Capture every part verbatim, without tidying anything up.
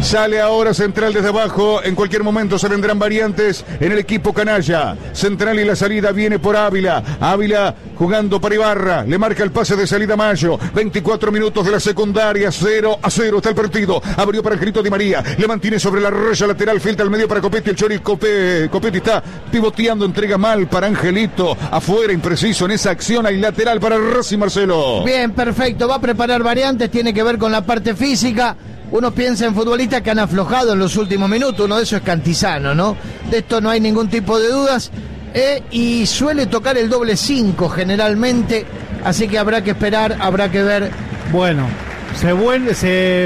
Sale ahora Central desde abajo. En cualquier momento se vendrán variantes en el equipo canalla. Central y la salida viene por Ávila. Ávila jugando para Ibarra. Le marca el pase de salida Mayo. veinticuatro minutos de la secundaria. cero a cero está el partido. Abrió para Angelito Di María. Le mantiene sobre la raya lateral. Filtra al medio para Copetti. El Chori Cope, Copetti está pivoteando. Entrega mal para Angelito. Afuera, impreciso en esa acción. Hay lateral para Racing, Marcelo. Bien, perfecto. Va a preparar variantes. Tiene que ver con la parte física. Uno piensa en futbolistas que han aflojado en los últimos minutos. Uno de esos es Cantizano, ¿no? De esto no hay ningún tipo de dudas. Eh, y suele tocar el doble cinco generalmente. Así que habrá que esperar, habrá que ver. Bueno, se vuelve,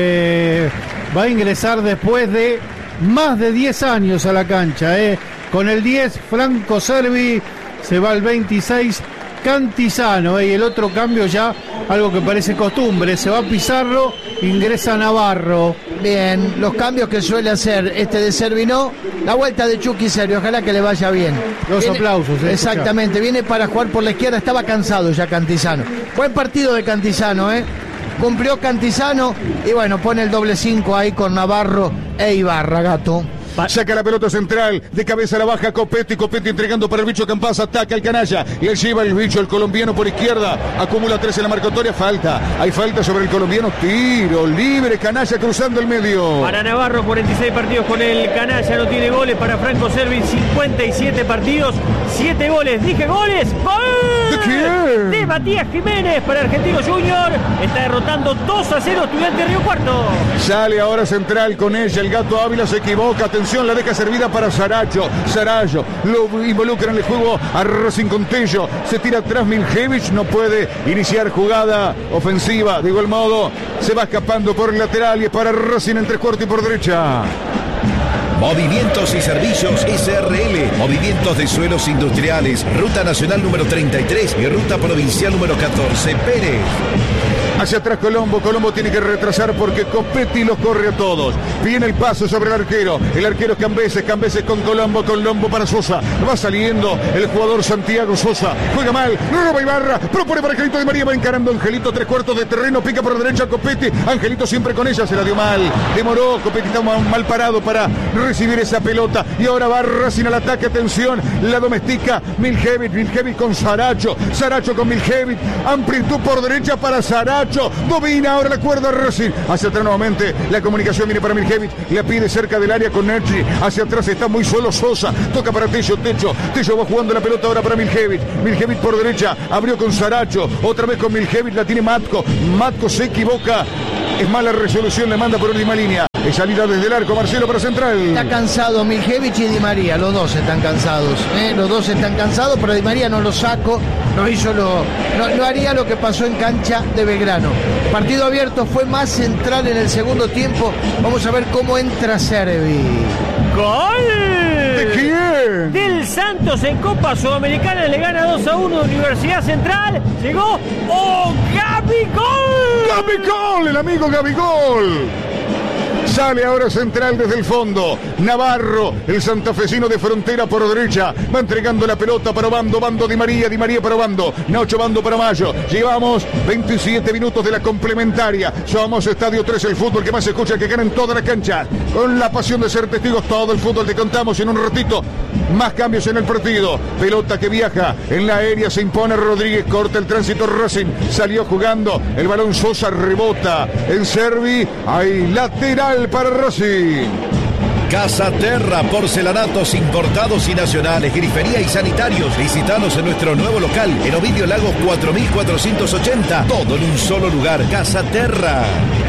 se va a ingresar después de más de diez años a la cancha. Eh. Con el diez, Franco Servi. Se va al veintiséis, Cantizano, eh, y el otro cambio ya, algo que parece costumbre, se va Pizarro, ingresa Navarro. Bien, los cambios que suele hacer este de Servino, la vuelta de Chucky Servi, ojalá que le vaya bien. Dos viene, aplausos. Eh, exactamente, escuchá. Viene para jugar por la izquierda, estaba cansado ya Cantizano. Buen partido de Cantizano, ¿eh? Cumplió Cantizano y bueno, pone el doble cinco ahí con Navarro e Ibarra, gato. Saca la pelota Central, de cabeza a la baja Copetti, Copetti entregando para el bicho Campaz, ataca el canalla, le lleva el bicho, el colombiano por izquierda, acumula tres en la marcatoria, falta, hay falta sobre el colombiano, tiro libre, canalla cruzando el medio. Para Navarro, cuarenta y seis partidos con el canalla, no tiene goles. Para Franco Servi, cincuenta y siete partidos, siete goles, dije goles, ¡gol! ¿De quién? De Matías Jiménez para Argentino Junior, está derrotando dos a cero Estudiantes Río Cuarto. Sale ahora Central con ella, el gato Ávila se equivoca, atención, la deja servida para Saracho. Saracho lo involucra en el juego a Racing con Tello. Se tira atrás Miljevich, no puede iniciar jugada ofensiva. De igual modo, se va escapando por el lateral y es para Racing en tres cuartos y por derecha. Movimientos y Servicios S R L. Movimientos de suelos industriales. Ruta Nacional número treinta y tres y Ruta Provincial número catorce. Pérez. Hacia atrás Colombo, Colombo tiene que retrasar porque Copetti los corre a todos. Viene el paso sobre el arquero, el arquero es Cambeses, Cambeses con Colombo, Colombo para Sosa. Va saliendo el jugador Santiago Sosa, juega mal, roba Ibarra, propone para Angelito Di María, va encarando Angelito, tres cuartos de terreno, pica por la derecha Copetti, Angelito siempre con ella, se la dio mal, demoró, Copetti está mal parado para recibir esa pelota y ahora va Racing al ataque, atención, la domestica Miljevich, Miljevich con Saracho, Saracho con Miljevich, amplitud por derecha para Saracho. Domina ahora la cuerda Racing. Hacia atrás nuevamente. La comunicación viene para Miljevich. La pide cerca del área con Nerchi. Hacia atrás está muy solo Sosa. Toca para Tello. Techo. Tello va jugando la pelota ahora para Miljevich. Miljevich por derecha. Abrió con Saracho. Otra vez con Miljevich. La tiene Matko. Matko se equivoca. Es mala resolución. Le manda por última línea. Es salida desde el arco. Marcelo para Central. Está cansado Miljevich y Di María. Los dos están cansados. ¿eh? Los dos están cansados. Pero Di María no lo saco. No hizo lo. No, no haría lo que pasó en cancha de Belgrano. Partido abierto, fue más central en el segundo tiempo. Vamos a ver cómo entra Servi. ¡Gol! ¿De quién? Del Santos en Copa Sudamericana, le gana dos a uno Universidad Central. Llegó ¡Oh, Gabigol! ¡Gabigol! El amigo Gabigol. Sale ahora Central desde el fondo. Navarro, el santafesino de frontera por derecha. Va entregando la pelota para Obando. Bando Di María, Di María para Obando. Nacho Bando para Mayo. Llevamos veintisiete minutos de la complementaria. Somos Estadio tres, el fútbol que más se escucha, que gana en toda la cancha. Con la pasión de ser testigos, todo el fútbol te contamos en un ratito. Más cambios en el partido. Pelota que viaja en la aérea, se impone Rodríguez, corta el tránsito Racing. Salió jugando. El balón Sosa rebota en Servi. Hay lateral para Racing. Casa Terra, porcelanatos importados y nacionales, grifería y sanitarios. Visitanos en nuestro nuevo local en Ovidio Lagos cuatro mil cuatrocientos ochenta. Todo en un solo lugar. Casa Terra.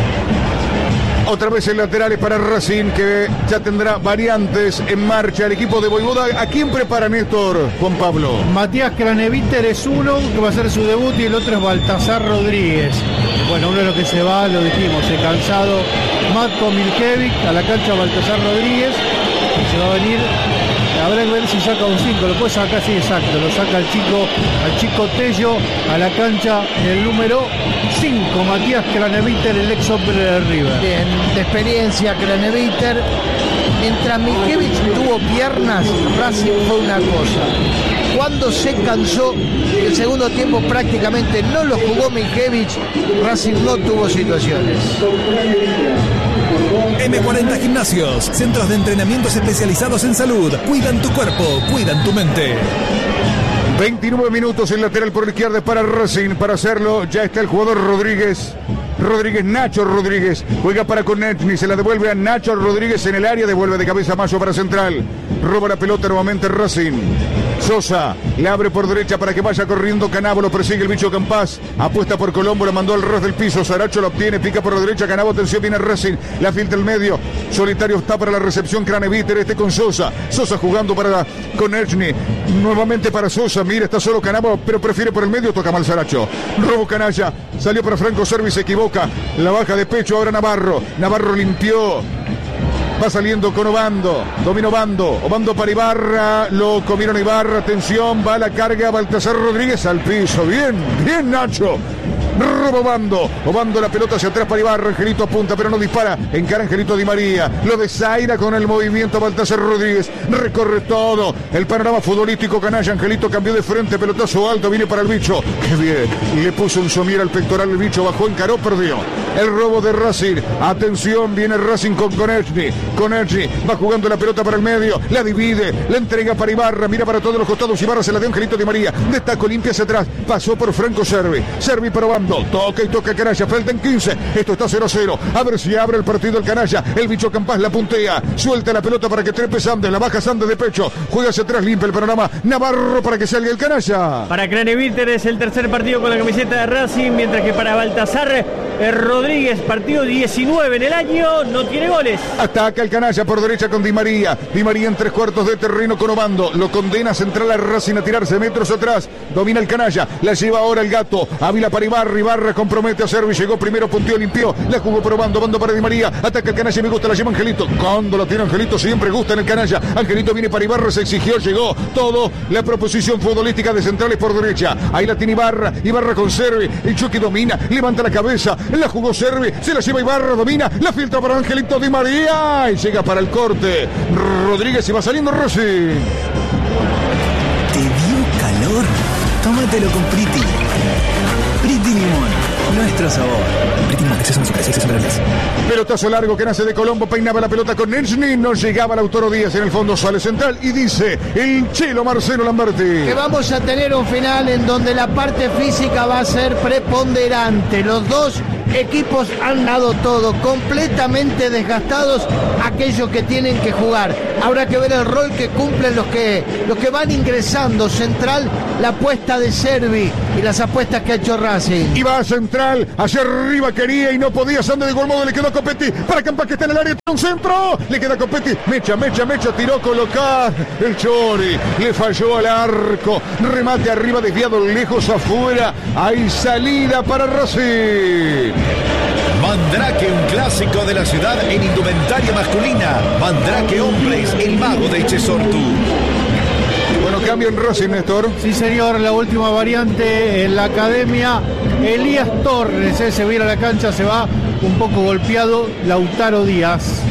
Otra vez el lateral es para Racing, que ya tendrá variantes en marcha. El equipo de Voivoda, ¿a quién prepara Néstor, Juan Pablo? Matías Craneviter es uno, que va a hacer su debut, y el otro es Baltasar Rodríguez. Bueno, uno de los que se va, lo dijimos, el cansado Matko Miljevich, a la cancha Baltasar Rodríguez, y se va a venir. Habrá que ver si saca un cinco, lo puede sacar, sí, exacto, lo saca el chico, al chico Tello a la cancha, el número cinco, Matías Craneviter, el ex hombre de River. Bien, de experiencia Craneviter. Mientras Miljevich tuvo piernas, Racing fue una cosa. Cuando se cansó, el segundo tiempo prácticamente no lo jugó Miljevich, Racing no tuvo situaciones. eme cuarenta Gimnasios, centros de entrenamientos especializados en salud. Cuidan tu cuerpo, cuidan tu mente. veintinueve minutos, el lateral por la izquierda para Racing. Para hacerlo ya está el jugador Rodríguez. Rodríguez, Nacho Rodríguez, juega para Konechny, se la devuelve a Nacho Rodríguez en el área, devuelve de cabeza Mayo para Central, roba la pelota nuevamente Racing. Sosa le abre por derecha para que vaya corriendo Canavo, lo persigue el bicho Campás, apuesta por Colombo, la mandó al ras del piso, Saracho lo obtiene, pica por la derecha, Canavo, atención, viene Racing, la filtra el medio, solitario está para la recepción, Craneviter, este con Sosa, Sosa jugando para Konechny, nuevamente para Sosa, mira, está solo Canavo, pero prefiere por el medio, toca mal Saracho, robo canalla, salió para Franco Servi, se equivoca, la baja de pecho ahora Navarro, Navarro limpió. Va saliendo con Obando, domina Obando, Obando para Ibarra, lo comieron Ibarra, atención, va la carga, Baltasar Rodríguez al piso, bien, bien Nacho, roba Obando, Obando la pelota hacia atrás para Ibarra, Angelito apunta pero no dispara, encara Angelito Di María, lo desaira con el movimiento Baltasar Rodríguez, recorre todo, el panorama futbolístico canalla, Angelito cambió de frente, pelotazo alto, viene para el bicho, qué bien, le puso un somier al pectoral, el bicho bajó, encaró, perdió, el robo de Racing, atención, viene Racing con Konechny, Konechny va jugando la pelota para el medio, la divide, la entrega para Ibarra, mira para todos los costados, Ibarra se la dio Angelito Di María, destaco, limpia hacia atrás, pasó por Franco Servi, Servi para Obando, toca y toca Canalla, faltan quince, esto está cero a cero, a ver si abre el partido el Canalla, el bicho Campás la puntea, suelta la pelota para que trepe Sandes, la baja Sandes de pecho, juega hacia atrás, limpia el panorama, Navarro para que salga el Canalla. Para Craneviter es el tercer partido con la camiseta de Racing, mientras que para Baltasar eh, Rodríguez, partido diecinueve en el año, no tiene goles. Ataca el Canalla por derecha con Di María, Di María en tres cuartos de terreno con Obando, lo condena Central a Racing a tirarse metros atrás, domina el Canalla, la lleva ahora el Gato, Ávila para Ibarra, Ibarra compromete a Servi, llegó primero, punteó, limpió, la jugó por Obando, Obando para Di María, ataca el Canalla, me gusta, la lleva Angelito, cuando la tiene Angelito siempre gusta en el Canalla, Angelito viene para Ibarra, se exigió, llegó, todo, la proposición futbolística de Centrales por derecha, ahí la tiene Ibarra, Ibarra con Servi, el Chucky domina, levanta la cabeza, la jugó Servi, se la lleva Ibarra, domina, la filtra para Angelito Di María, y llega para el corte, Rodríguez y va saliendo Racing. ¿Te dio calor? Tómatelo con Priti. Priti Limón, nuestro sabor. Priti Limón, exceso de azúcar, exceso de grasas. Pelotazo largo que nace de Colombo, peinaba la pelota con Nensny, no llegaba Lautaro Díaz, en el fondo sale Central y dice el chelo Marcelo Lamberti. Que vamos a tener un final en donde la parte física va a ser preponderante. Los dos equipos han dado todo, completamente desgastados aquellos que tienen que jugar. Habrá que ver el rol que cumplen los que, los que van ingresando. Central, la apuesta de Servi y las apuestas que ha hecho Racing. Y va a Central, hacia arriba quería y no podía, Sande de Golmodo, le quedó a Copetti, para Campas que está en el área, un centro, le queda a Copetti, mecha, mecha, mecha, tiró, colocar, el Chori, le falló al arco, remate arriba, desviado lejos afuera, hay salida para Racing. Mandrake, un clásico de la ciudad en indumentaria masculina. Mandrake Hombres, el mago de Chesortu. Bueno, cambio en Racing, Néstor. Sí, señor, la última variante en la academia. Elías Torres, eh, se viene a la cancha, se va un poco golpeado Lautaro Díaz.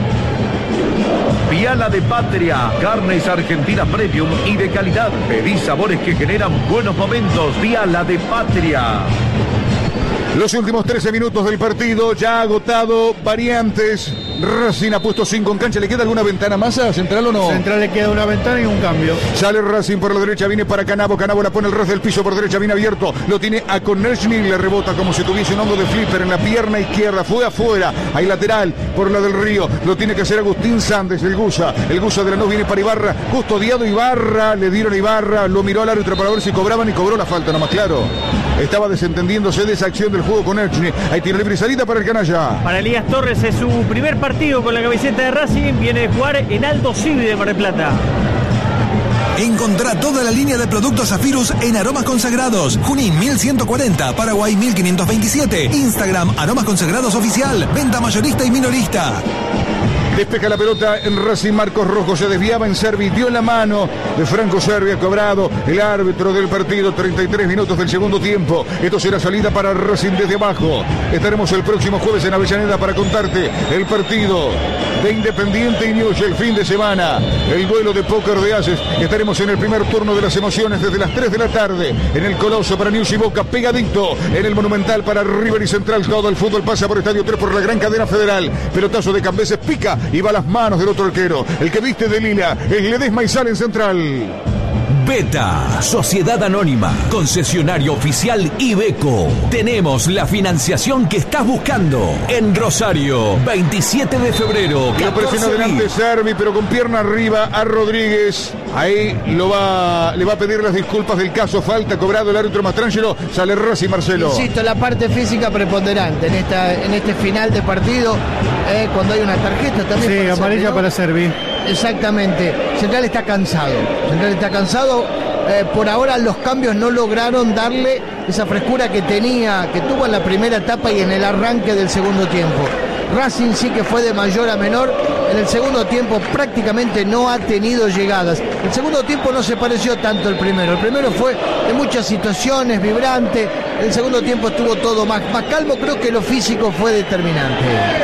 Viala de Patria, carnes argentinas premium y de calidad. Pedí sabores que generan buenos momentos. Viala de Patria. Los últimos trece minutos del partido, ya agotado, variantes. Racing ha puesto cinco en cancha. ¿Le queda alguna ventana más a Central o no? Central le queda una ventana y un cambio. Sale Racing por la derecha, viene para Canavo. Canavo la pone el ras del piso por derecha, viene abierto. Lo tiene a Konechny, le rebota como si tuviese un hongo de flipper en la pierna izquierda. Fue afuera, hay lateral por la del Río. Lo tiene que hacer Agustín Sandes, el Gusa. El Gusa de la no viene para Ibarra. Custodiado Ibarra, le dieron a Ibarra. Lo miró al árbitro para ver si cobraban y cobró la falta, nomás claro. Estaba desentendiéndose de esa acción del juego con Konechny. Ahí tiene libre salida para el Canalla. Para Elías Torres es su primer partido con la camiseta de Racing. Viene de jugar en Aldo Civi de Mar del Plata. Encontrá toda la línea de productos Zafirus en Aromas Consagrados. Junín mil ciento cuarenta, Paraguay mil quinientos veintisiete. Instagram Aromas Consagrados Oficial. Venta mayorista y minorista. Despeja la pelota en Racing. Marcos Rojo se desviaba en Servi, dio la mano de Franco Servi, ha cobrado el árbitro del partido. Treinta y tres minutos del segundo tiempo. Esto será salida para Racing desde abajo. Estaremos el próximo jueves en Avellaneda para contarte el partido de Independiente y Newell's el fin de semana. El duelo de póker de Ases. Estaremos en el primer turno de las emociones desde las tres de la tarde en el Coloso para Newell's y Boca, pegadito en el Monumental para River y Central. Todo el fútbol pasa por Estadio tres por la gran cadena federal. Pelotazo de Cambeses, pica y va a las manos del otro arquero. El que viste de lila es Ledesma y sale en Central. Beta, Sociedad Anónima, concesionario oficial Iveco. Tenemos la financiación que estás buscando. En Rosario, veintisiete de febrero. Lo presiona adelante Servi, pero con pierna arriba a Rodríguez. Ahí lo va, le va a pedir las disculpas del caso. Falta cobrado el árbitro Mastrangelo. Sale Rossi, Marcelo. Insisto, la parte física preponderante en esta en este final de partido. Eh, cuando hay una tarjeta también. Sí, para amarilla Servi, ¿no? para Servi. Exactamente. Central está cansado. Central está cansado. Eh, por ahora los cambios no lograron darle esa frescura que tenía, que tuvo en la primera etapa y en el arranque del segundo tiempo. Racing sí que fue de mayor a menor. En el segundo tiempo prácticamente no ha tenido llegadas. El segundo tiempo no se pareció tanto al primero. El primero fue de muchas situaciones, vibrante. El segundo tiempo estuvo todo más, más calmo. Creo que lo físico fue determinante.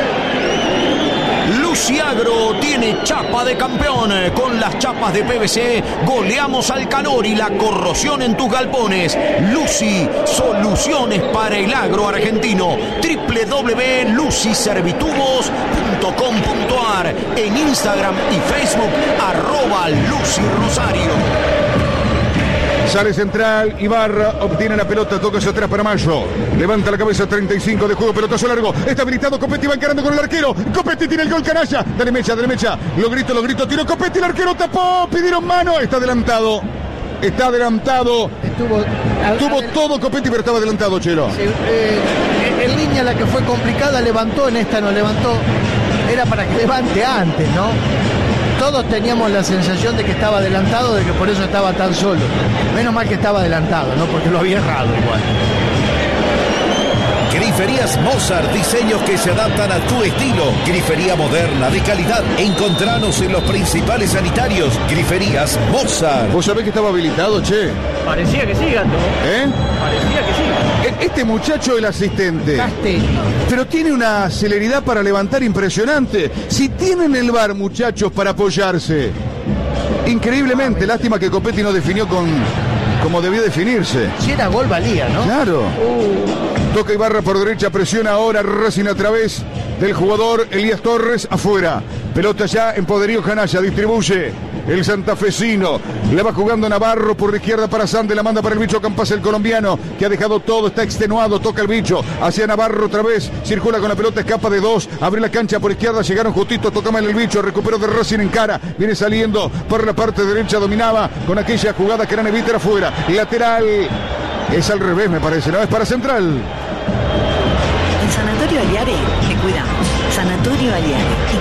Luciagro tiene chapa de campeón. Con las chapas de P V C goleamos al calor y la corrosión en tus galpones. Lucy, soluciones para el agro argentino. doble u doble u doble u punto lucy servitubos punto com punto a r. En Instagram y Facebook, arroba Lucy Rosario. Sale Central, Ibarra obtiene la pelota, toca hacia atrás para Mayo. Levanta la cabeza, treinta y cinco de juego, pelotazo largo. Está habilitado, Copetti va encarando con el arquero. Copetti tiene el gol, canalla. Dale mecha, dale mecha. Lo grito, lo grito, tiró Copetti, el arquero tapó, pidieron mano. Está adelantado. Está adelantado. Estuvo, a, Tuvo a, todo Copetti, pero estaba adelantado, Chelo. Sí, eh, en línea la que fue complicada levantó, en esta no levantó. Era para que levante antes, ¿no? Todos teníamos la sensación de que estaba adelantado, de que por eso estaba tan solo. Menos mal que estaba adelantado, ¿no? Porque lo había errado igual. Griferías Mozart, diseños que se adaptan a tu estilo. Grifería moderna, de calidad. Encontranos en los principales sanitarios. Griferías Mozart. ¿Vos sabés que estaba habilitado, che? Parecía que sí, Gato. ¿Eh? Parecía que sí. Este muchacho, el asistente, Castelli. pero tiene una celeridad para levantar impresionante. Si tienen el V A R, muchachos, para apoyarse. Increíblemente, lástima que Copetti no definió con como debió definirse. Si era gol valía, ¿no? Claro. Uh. Toca Ibarra por derecha, presiona ahora Racing a través del jugador Elías Torres afuera. Pelota ya en poderío Canalla, distribuye el santafesino. Le va jugando Navarro por la izquierda para Sande, la manda para el bicho Campas, el colombiano, que ha dejado todo, está extenuado, toca el bicho, hacia Navarro otra vez, circula con la pelota, escapa de dos, abre la cancha por izquierda, llegaron justito, toca mal el bicho, recuperó de Racing en cara, viene saliendo por la parte derecha, dominaba con aquella jugada que era Neviter afuera, lateral, es al revés me parece, ¿no? Es para Central. En Sanatorio Aliare te cuidamos. Sanatorio Aliare.